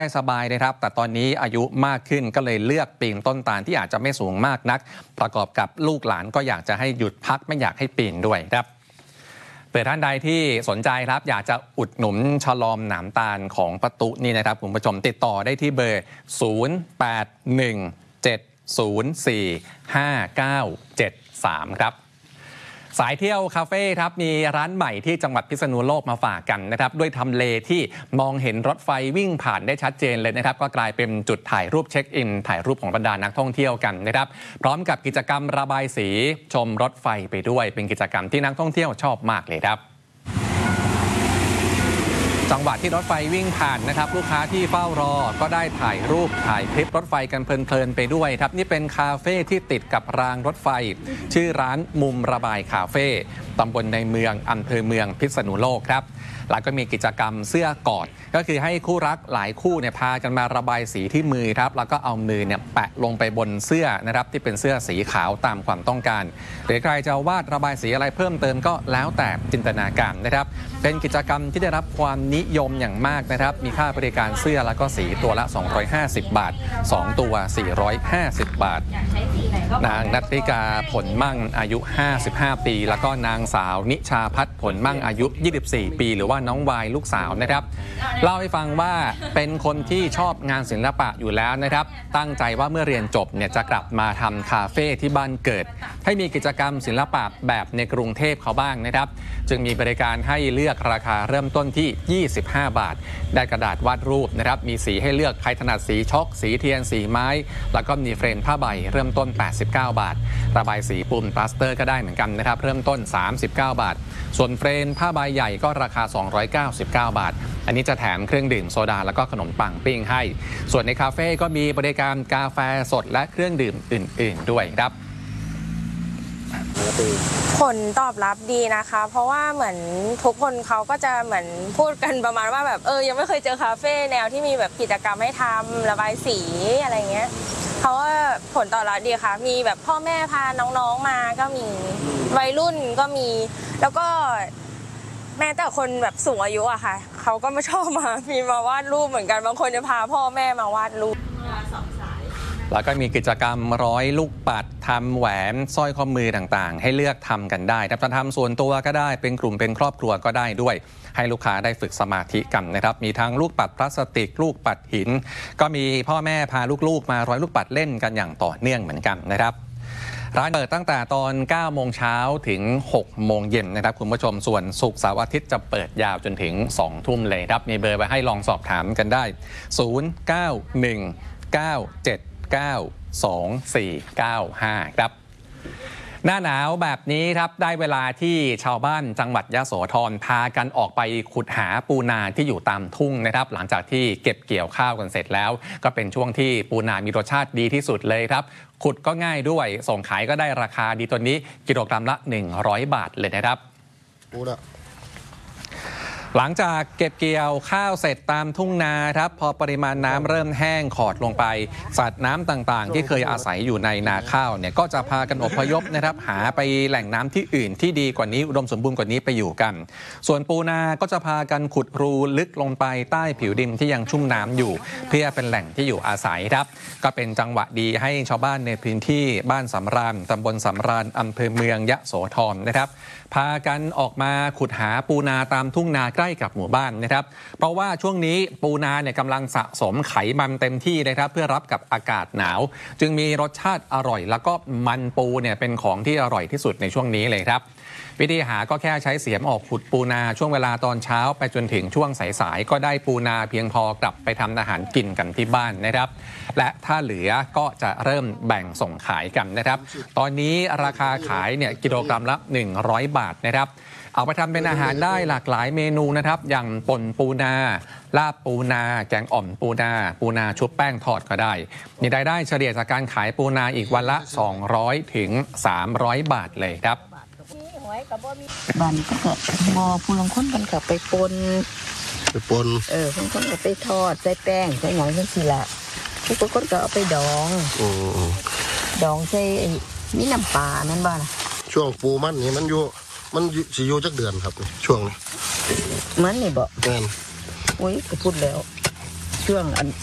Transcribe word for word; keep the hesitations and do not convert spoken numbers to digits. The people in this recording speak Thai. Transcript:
สบายนะครับแต่ตอนนี้อายุมากขึ้นก็เลยเลือกปีนต้นตาลที่อาจจะไม่สูงมากนักประกอบกับลูกหลานก็อยากจะให้หยุดพักไม่อยากให้ปีนด้วยครับเผื่อท่านใดที่สนใจครับอยากจะอุดหนุนฉลอมหนามตาลของป้าตุ๊นี่นะครับคุณผู้ชมติดต่อได้ที่เบอร์ศูนย์ แปด หนึ่ง เจ็ด ศูนย์ สี่ ห้า เก้า เจ็ด สามครับสายเที่ยวคาเฟ่ครับมีร้านใหม่ที่จังหวัดพิษณุโลกมาฝากกันนะครับด้วยทำเลที่มองเห็นรถไฟวิ่งผ่านได้ชัดเจนเลยนะครับก็กลายเป็นจุดถ่ายรูปเช็คอินถ่ายรูปของบรรดานักท่องเที่ยวกันนะครับพร้อมกับกิจกรรมระบายสีชมรถไฟไปด้วยเป็นกิจกรรมที่นักท่องเที่ยวชอบมากเลยครับจังหวะที่รถไฟวิ่งผ่านนะครับลูกค้าที่เฝ้ารอก็ได้ถ่ายรูปถ่ายคลิปรถไฟกันเพลินๆไปด้วยครับนี่เป็นคาเฟ่ที่ติดกับรางรถไฟชื่อร้านมุมระบายคาเฟ่ตำบลในเมืองอำเภอเมืองพิษณุโลกครับแล้วก็มีกิจกรรมเสื้อกอดก็คือให้คู่รักหลายคู่เนี่ยพากันมาระบายสีที่มือครับแล้วก็เอามือเนี่ยแปะลงไปบนเสื้อนะครับที่เป็นเสื้อสีขาวตามความต้องการหรือใครจะวาดระบายสีอะไรเพิ่มเติมก็แล้วแต่จินตนาการนะครับเป็นกิจกรรมที่ได้รับความนิยมอย่างมากนะครับมีค่าบริการเสื้อแล้วก็สีตัวละสองร้อยห้าสิบบาทสองตัวสี่ร้อยห้าสิบบาทนางนัทธิกาผลมั่งอายุห้าสิบห้าปีแล้วก็นางสาวนิชาพัฒน์ผลมั่งอายุยี่สิบสี่ปีหรือว่าน้องวายลูกสาวนะครับเล่าให้ฟังว่าเป็นคนที่ชอบงานศิลปะอยู่แล้วนะครับตั้งใจว่าเมื่อเรียนจบเนี่ยจะกลับมาทำคาเฟ่ที่บ้านเกิดให้มีกิจกรรมศิลปะแบบในกรุงเทพเขาบ้างนะครับจึงมีบริการให้เลือกราคาเริ่มต้นที่ยี่สิบห้าบาทได้กระดาษวาดรูปนะครับมีสีให้เลือกใครถนัดสีช็อกสีเทียนสีไม้แล้วก็มีเฟรมผ้าใบเริ่มต้นแปดสิบเก้าบาทระบายสีปูนปลาสเตอร์ก็ได้เหมือนกันนะครับเริ่มต้นสามสิบเก้าบาทส่วนเฟรมผ้าใบใหญ่ก็ราคาสองร้อยเก้าสิบเก้าบาทอันนี้จะแถมเครื่องดื่มโซดาแล้วก็ขนมปังปิ้งให้ส่วนในคาเฟ่ก็มีบริการกาแฟสดและเครื่องดื่มอื่นๆด้วยครับผลตอบรับดีนะคะเพราะว่าเหมือนทุกคนเขาก็จะเหมือนพูดกันประมาณว่าแบบเออยังไม่เคยเจอคาเฟ่แนวที่มีแบบกิจกรรมให้ทำระบายสีอะไรเงี้ยเพราะว่าผลตอบรับดีค่ะมีแบบพ่อแม่พาน้องๆมาก็มีวัยรุ่นก็มีแล้วก็แม้แต่คนแบบสูงอายุอะค่ะเขาก็มาชอบมามีมาวาดรูปเหมือนกันบางคนจะพาพ่อแม่มาวาดรูปแล้วก็มีกิจกรรมร้อยลูกปัดทำแหวนสร้อยข้อมือต่างๆให้เลือกทำกันได้จะทำส่วนตัวก็ได้เป็นกลุ่มเป็นครอบครัวก็ได้ด้วยให้ลูกค้าได้ฝึกสมาธิกันนะครับมีทั้งลูกปัดพลาสติกลูกปัดหินก็มีพ่อแม่พาลูกๆมาร้อยลูกปัดเล่นกันอย่างต่อเนื่องเหมือนกันนะครับร้านเปิดตั้งแต่ตอนเก้าโมงเช้าถึงหกโมงเย็นนะครับคุณผู้ชมส่วนศุกร์เสาร์อาทิตย์จะเปิดยาวจนถึงสองทุ่มเลยครับมีเบอร์ไว้ให้ลองสอบถามกันได้ศูนย์ เก้า หนึ่ง เก้า เจ็ด เก้า สอง สี่ เก้า ห้าครับหน้าหนาวแบบนี้ครับได้เวลาที่ชาวบ้านจังหวัดยโสธรพากันออกไปขุดหาปูนาที่อยู่ตามทุ่งนะครับหลังจากที่เก็บเกี่ยวข้าวกันเสร็จแล้วก็เป็นช่วงที่ปูนามีรสชาติดีที่สุดเลยครับขุดก็ง่ายด้วยส่งขายก็ได้ราคาดีตัวนี้กิโลกรัมละหนึ่งร้อยบาทเลยนะครับปูนะหลังจากเก็บเกี่ยวข้าวเสร็จตามทุ่งนาครับพอปริมาณน้ำเริ่มแห้งขอดลงไปสัตว์น้ำต่างๆที่เคยอาศัยอยู่ในนาข้าวเนี่ยก็จะพากันอพยพนะครับหาไปแหล่งน้ำที่อื่นที่ดีกว่านี้อุดมสมบูรณ์กว่านี้ไปอยู่กันส่วนปูนาก็จะพากันขุดรูลึกลงไปใต้ผิวดินที่ยังชุ่มน้ำอยู่เพื่อเป็นแหล่งที่อยู่อาศัยครับก็เป็นจังหวะดีให้ชาวบ้านในพื้นที่บ้านสำราญตำบลสำราญอำเภอเมืองยโสธรนะครับพากันออกมาขุดหาปูนาตามทุ่งนาใกล้กับหมู่บ้านนะครับเพราะว่าช่วงนี้ปูนาเนี่ยกำลังสะสมไขมันเต็มที่นะครับเพื่อรับกับอากาศหนาวจึงมีรสชาติอร่อยแล้วก็มันปูเนี่ยเป็นของที่อร่อยที่สุดในช่วงนี้เลยครับวิธีหาก็แค่ใช้เสียมออกขุดปูนาช่วงเวลาตอนเช้าไปจนถึงช่วงสายๆก็ได้ปูนาเพียงพอกลับไปทำอาหารกินกันที่บ้านนะครับและถ้าเหลือก็จะเริ่มแบ่งส่งขายกันนะครับตอนนี้ราคาขายเนี่ยกิโลกรัมละหนึ่งร้อยบาทนะครับเอาไปทำเป็นอาหารได้หลากหลายเมนูนะครับอย่างป่นปูนาลาบปูนาแกงอ่อมปูนาปูนาชุบแป้งทอดก็ได้มีรายได้เฉลี่ยจากการขายปูนาอีกวันละสองร้อยถึงสามร้อยบาทเลยครับบ้านก็มอผู้ลงคนกันกับไปปนไปปนเออผู้คนก็ไปทอดใส่แป้งใส่หยังจังซี่ล่ะผู้คนก็เอาไปดองอือดองใส่มีน้ำปลาแม่นบ่ล่ะช่วงปูมันนี่มันอยู่มันสิอยู่จักเดือนครับช่วงนี้มันนี่บ่แม่นอุ้ยก็พูดแล้ว จช่วงอัน